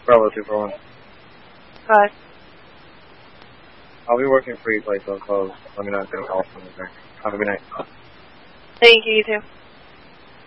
Bravo 241. Hi. I'll be working free, place so close. Let me know if you call from there. Have a good night. Thank you, you too.